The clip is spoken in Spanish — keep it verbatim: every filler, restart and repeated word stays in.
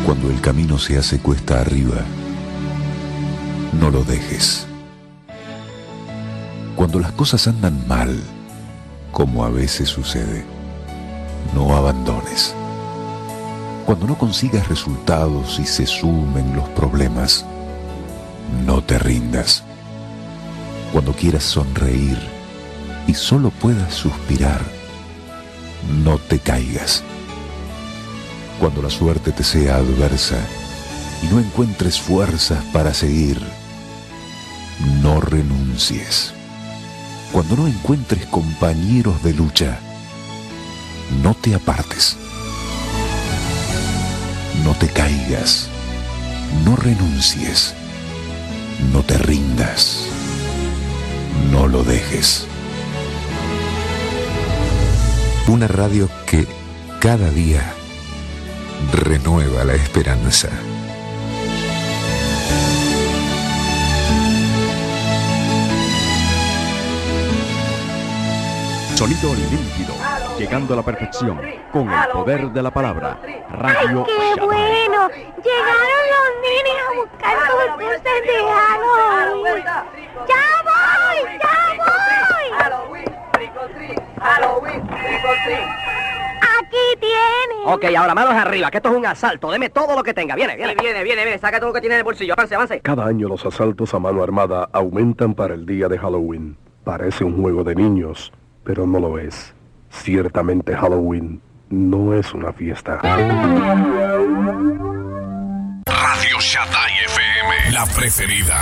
Cuando el camino se hace cuesta arriba, no lo dejes. Cuando las cosas andan mal, como a veces sucede, no abandones. Cuando no consigas resultados y se sumen los problemas, no te rindas. Cuando quieras sonreír y solo puedas suspirar, no te caigas. Cuando la suerte te sea adversa y no encuentres fuerzas para seguir, no renuncies. Cuando no encuentres compañeros de lucha, no te apartes. No te caigas, no renuncies, no te rindas, no lo dejes. Una radio que cada día renueva la esperanza. Sonido límpido, llegando a la perfección, con el poder de la palabra. Radio ¡Ay, qué Shaddai. bueno! Llegaron los niños a buscar sus dulces de Halloween. ¡Ya voy! ¡Ya voy! Halloween, trick or treat, Halloween, trick or treat. Aquí tienen. Ok, ahora manos arriba, que esto es un asalto. Deme todo lo que tenga. Viene, viene, viene, viene, viene. Saca todo lo que tiene en el bolsillo. Avance, avance. Cada año los asaltos a mano armada aumentan para el día de Halloween. Parece un juego de niños, pero no lo es. Ciertamente Halloween no es una fiesta. Radio Shaddai F M, la preferida.